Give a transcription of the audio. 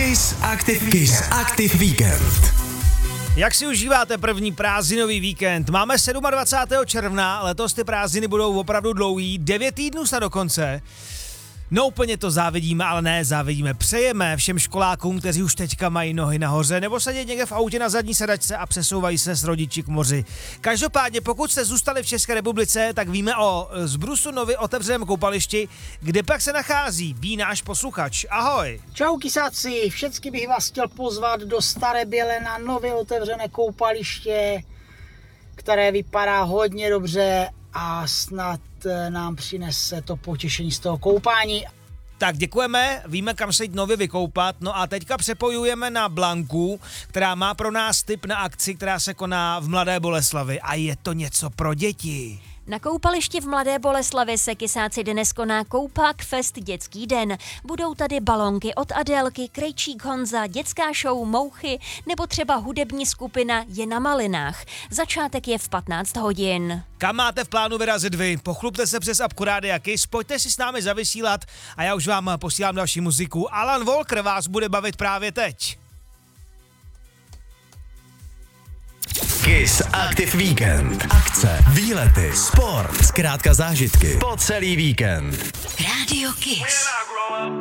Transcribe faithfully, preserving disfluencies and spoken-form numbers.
Kiss Active, Kiss Active Víkend. Jak si užíváte první prázdninový víkend? Máme dvacátého sedmého června, letos ty prázdniny budou opravdu dlouhý, devět týdnů snad dokonce. No úplně to závidíme, ale ne závidíme. Přejeme všem školákům, kteří už teďka mají nohy nahoře, nebo sedět někde v autě na zadní sedačce a přesouvají se s rodiči k moři. Každopádně, pokud jste zůstali v České republice, tak víme o zbrusu nově otevřeném koupališti, kde pak se nachází ví náš posluchač. Ahoj. Čau kysáci, všecky bych vás chtěl pozvat do Staré Bělé na nově otevřené koupaliště, které vypadá hodně dobře a snad nám přinese to potěšení z toho koupání. Tak děkujeme, víme, kam se jít nově vykoupat, no a teďka přepojujeme na Blanku, která má pro nás tip na akci, která se koná v Mladé Boleslavi a je to něco pro děti. Na koupališti v Mladé Boleslavi se kysáci dnes koná Koupák Fest dětský den. Budou tady balonky od Adélky, Krejčík Honza, dětská show Mouchy nebo třeba hudební skupina Je na malinách. Začátek je v patnáct hodin. Kam máte v plánu vyrazit vy? Pochlupte se přes apku Rádia Kiss, pojďte si s námi zavysílat a já už vám posílám další muziku. Alan Walker vás bude bavit právě teď. Kiss Active Víkend. Akce, výlety, sport, zkrátka zážitky po celý víkend. Rádio Kiss.